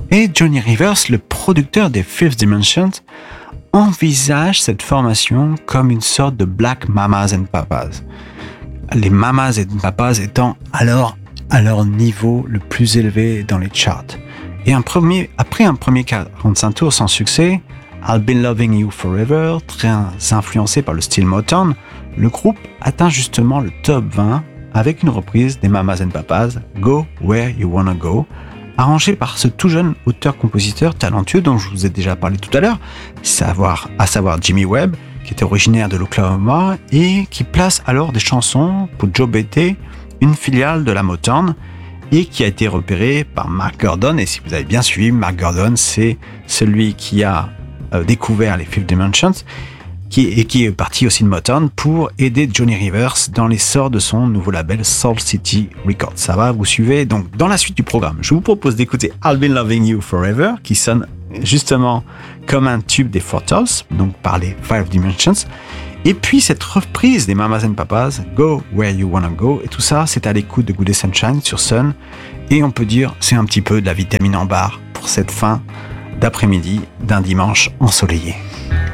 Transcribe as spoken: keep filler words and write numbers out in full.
Et Johnny Rivers, le producteur des Fifth Dimension, envisage cette formation comme une sorte de Black Mamas and Papas. Les Mamas and Papas étant alors à leur niveau le plus élevé dans les charts. Et un premier, après un premier quarante-cinq tours sans succès, I'll Be Loving You Forever, très influencé par le style Motown, le groupe atteint justement le top vingt avec une reprise des Mamas and Papas, Go Where You Wanna Go, arrangée par ce tout jeune auteur-compositeur talentueux dont je vous ai déjà parlé tout à l'heure, savoir, à savoir Jimmy Webb, qui était originaire de l'Oklahoma et qui place alors des chansons pour Joe Battey, une filiale de la Motown, et qui a été repéré par Mark Gordon. Et si vous avez bien suivi, Mark Gordon, c'est celui qui a euh, découvert les Fifth Dimensions qui, et qui est parti aussi de Motown pour aider Johnny Rivers dans l'essor de son nouveau label Soul City Records. Ça va, vous suivez? Donc, dans la suite du programme, je vous propose d'écouter I'll Be Loving You Forever, qui sonne justement comme un tube des Four Tops, donc par les Five Dimensions. Et puis cette reprise des Mamas and Papas, Go Where You Wanna Go, et tout ça, c'est à l'écoute de Good Day Sunshine sur Sun. Et on peut dire, c'est un petit peu de la vitamine en barre pour cette fin d'après-midi d'un dimanche ensoleillé.